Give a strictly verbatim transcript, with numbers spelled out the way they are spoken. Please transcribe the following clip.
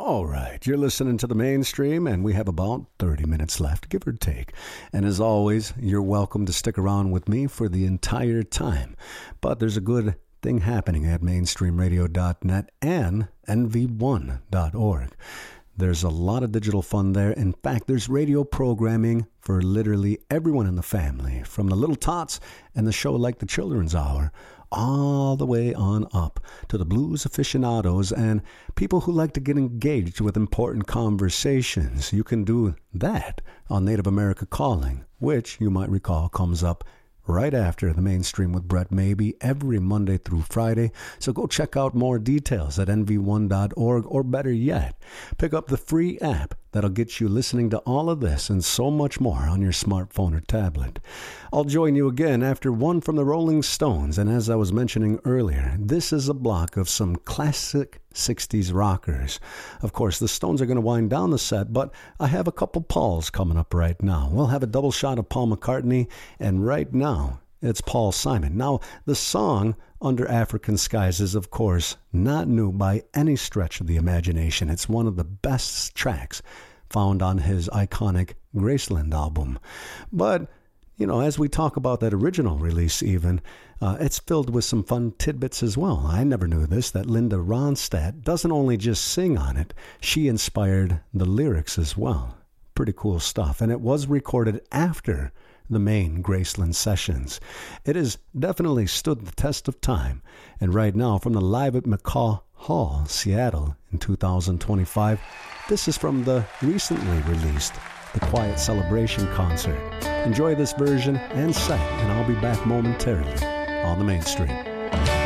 All right, you're listening to the Mainstream, and we have about thirty minutes left, give or take. And as always, you're welcome to stick around with me for the entire time. But there's a good thing happening at mainstream radio dot net and N V one dot org. There's a lot of digital fun there. In fact, there's radio programming for literally everyone in the family, from the little tots and the show like the Children's Hour, all the way on up to the blues aficionados and people who like to get engaged with important conversations. You can do that on Native America Calling, which you might recall comes up right after the Mainstream with Brett Maybe every Monday through Friday. So go check out more details at N V one dot org, or better yet, pick up the free app that'll get you listening to all of this and so much more on your smartphone or tablet. I'll join you again after one from the Rolling Stones, and as I was mentioning earlier, this is a block of some classic sixties rockers. Of course, the Stones are going to wind down the set, but I have a couple Pauls coming up right now. We'll have a double shot of Paul McCartney, and right now, it's Paul Simon. Now, the song Under African Skies is, of course, not new by any stretch of the imagination. It's one of the best tracks found on his iconic Graceland album. But, you know, as we talk about that original release even, uh, it's filled with some fun tidbits as well. I never knew this, that Linda Ronstadt doesn't only just sing on it, she inspired the lyrics as well. Pretty cool stuff. And it was recorded after the main Graceland sessions. It has definitely stood the test of time. And right now, from the Live at McCaw Hall, Seattle, in two thousand twenty-five, this is from the recently released The Quiet Celebration concert. Enjoy this version and set, and I'll be back momentarily on the Mainstream.